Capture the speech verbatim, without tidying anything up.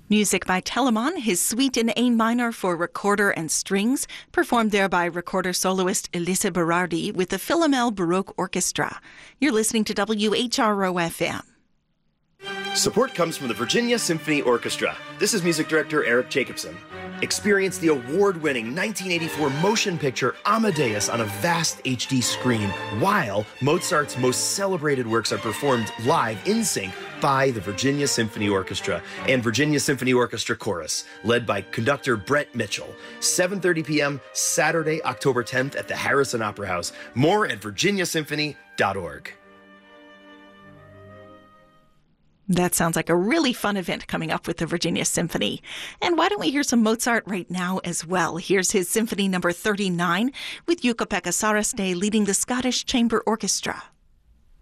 Music by Telemann, his suite in A minor for recorder and strings, performed there by recorder soloist Elisa Berardi with the Philomel Baroque Orchestra. You're listening to W H R O F M. Support comes from the Virginia Symphony Orchestra. This is music director Eric Jacobson. Experience the award-winning nineteen eighty-four motion picture Amadeus on a vast H D screen, while Mozart's most celebrated works are performed live in sync by the Virginia Symphony Orchestra and Virginia Symphony Orchestra Chorus, led by conductor Brett Mitchell. seven thirty p.m. Saturday, October tenth at the Harrison Opera House. More at virginia symphony dot org. That sounds like a really fun event coming up with the Virginia Symphony. And why don't we hear some Mozart right now as well? Here's his Symphony number thirty-nine with Jukka-Pekka Saraste leading the Scottish Chamber Orchestra.